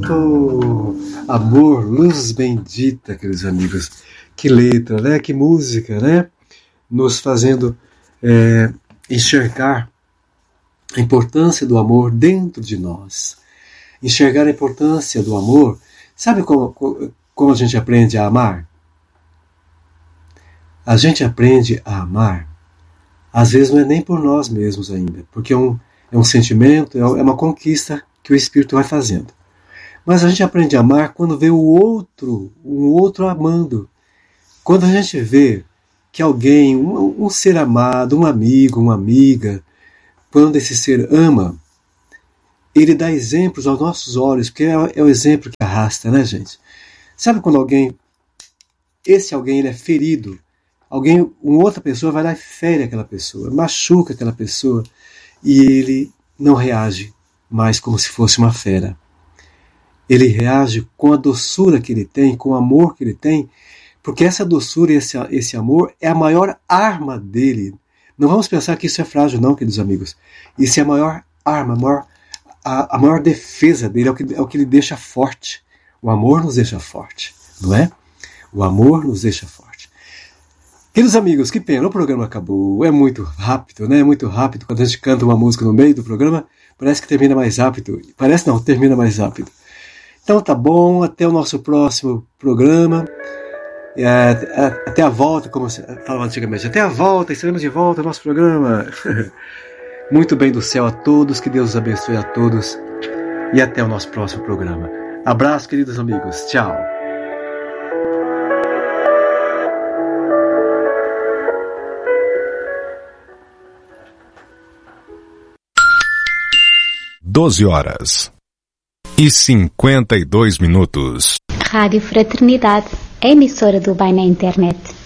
Santo. Amor, luz bendita, queridos amigos. Que letra, né? Que música, né? Nos fazendo enxergar a importância do amor dentro de nós. Enxergar a importância do amor. Sabe como a gente aprende a amar? A gente aprende a amar, às vezes não é nem por nós mesmos ainda, porque é um sentimento, é uma conquista que o Espírito vai fazendo. Mas a gente aprende a amar quando vê um outro amando. Quando a gente vê que alguém, um ser amado, um amigo, uma amiga, quando esse ser ama, ele dá exemplos aos nossos olhos, porque é o exemplo que arrasta, né, gente? Sabe quando esse alguém ele é ferido, uma outra pessoa vai lá e fere aquela pessoa, machuca aquela pessoa, e ele não reage mais como se fosse uma fera. Ele reage com a doçura que ele tem, com o amor que ele tem, porque essa doçura e esse amor é a maior arma dele. Não vamos pensar que isso é frágil, não, queridos amigos. Isso é a maior arma, a maior defesa dele, é o que ele deixa forte. O amor nos deixa forte, não é? O amor nos deixa forte. Queridos amigos, que pena, o programa acabou. É muito rápido, né? É muito rápido. Quando a gente canta uma música no meio do programa, parece que termina mais rápido. Parece não, termina mais rápido. Então tá bom, até o nosso próximo programa. Até a volta, como se falava antigamente. Até a volta, estaremos de volta ao nosso programa. Muito bem do céu a todos, que Deus os abençoe a todos. E até o nosso próximo programa. Abraço, queridos amigos. Tchau. (12h52). Rádio Fraternidade, a emissora do bem na internet.